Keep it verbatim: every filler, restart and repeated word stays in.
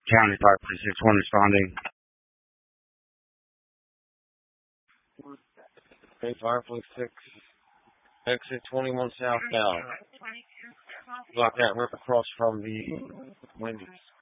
County five six one responding. Okay, Firefly six, exit twenty-one southbound. Block that rip across from the Wendy's.